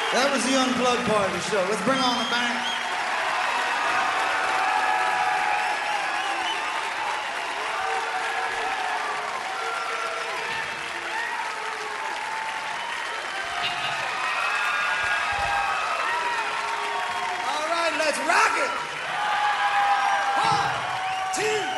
That was the Unplugged part of the show. Let's bring on the band. All right, let's rock it.